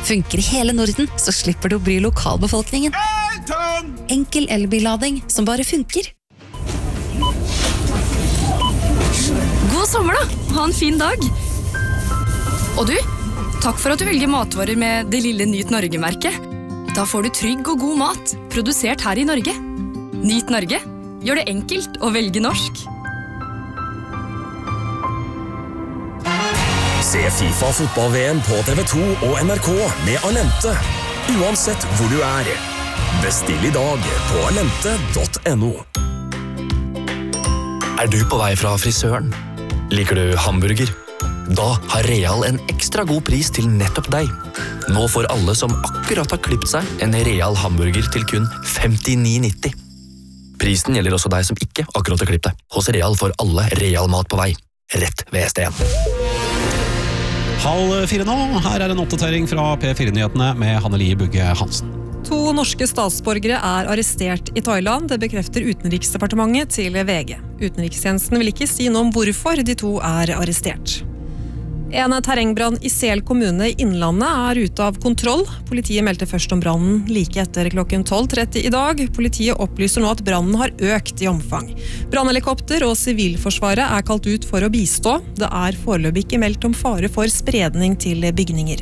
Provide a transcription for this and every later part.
Funker i hele Norden, så slipper du å bry lokalbefolkningen. Enkel elbillading som bare funker. God sommer da! Ha en fin dag! Og du, takk for at du velger matvarer med det lille Nyt Norge-merket. Da får du trygg og god mat, produsert her i Norge. Nyt Norge. Gjør det enkelt å velge norsk. Se FIFA fotball-VM på TV2 og NRK med Alente. Uansett hvor du er. Bestill i dag på alente.no. Er du på vei fra frisøren? Liker du hamburger? Da har Real en ekstra god pris til nettopp deg. Nå får alle som akkurat har klippet seg en Real hamburger til kun 59,90. Prisen gjelder også deg som ikke akkurat har klippet deg. Hos Real får alle Real mat på vei. Rett ved ST1. 3:30 nå. Her er en oppdatering fra P4-nyhetene med Hanne-Lie Bugge Hansen. 2 norske statsborgere er arrestert i Thailand, det bekrefter Utenriksdepartementet til VG. Utenrikstjenesten vil ikke si noe om hvorfor de 2 er arrestert. En terrengbrann i Sel kommune i Innlandet er ute av kontroll. Politiet meldte først om brannen like etter klokken 12:30 i dag. Politiet opplyser nå at brannen har økt i omfang. Brannhelikopter og Sivilforsvaret er kalt ut for å bistå. Det er foreløpig ikke meldt om fare for spredning til bygninger.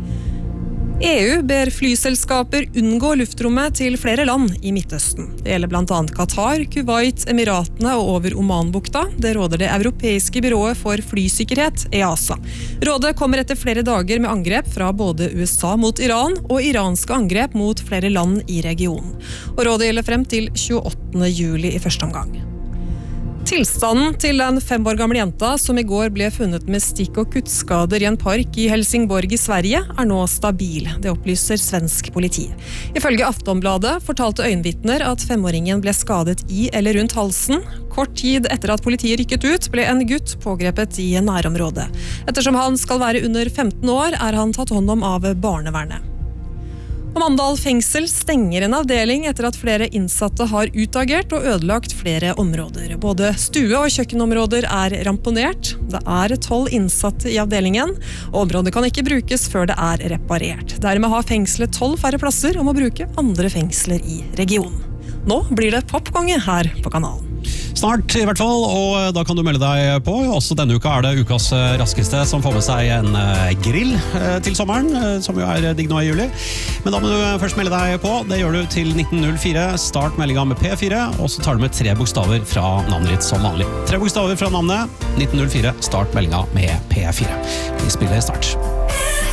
EU ber flyselskaper unngå luftrommet til flere land i Midtøsten. Det gjelder blant annet Qatar, Kuwait, Emiratene og over Omanbukta. Det råder det europeiske byrået for flysikkerhet, EASA. Rådet kommer etter flere dager med angrep fra både USA mot Iran og iranske angrep mot flere land i regionen. Og rådet gjelder frem til 28. juli i første omgang. Tilstanden til den 5 år gamle jenta som i går ble funnet med stikk- og kuttskader i en park i Helsingborg i Sverige, er nå stabil. Det opplyser svensk politi. Ifølge Aftonbladet fortalte øyenvitner at 5-åringen ble skadet i eller rundt halsen. Kort tid etter at politiet rykket ut, ble en gutt pågrepet i nærområdet. Ettersom han skal være under 15 år, er han tatt hånd om av barnevernet. Mandal fengsel stenger en avdeling etter at flere innsatte har utagert og ødelagt flere områder. Både stue- og kjøkkenområder er ramponert. Det er 12 innsatte i avdelingen, og området kan ikke brukes før det er reparert. Dermed har fengselet 12 færre plasser og må bruke andre fengsler i regionen. Nå blir det popkonge her på kanalen. Snart i hvert fall, og da kan du melde deg på. Også denne uka er det ukas raskeste som får med seg en grill til sommeren, som jo er digg nå i juli. Men da må du først melde deg på. Det gjør du til 1904. Start meldinga med P4, og så tar du med 3 bokstaver fra navnet ditt som vanlig. 3 bokstaver fra navnet, 1904. Start meldinga med P4. Vi spiller snart.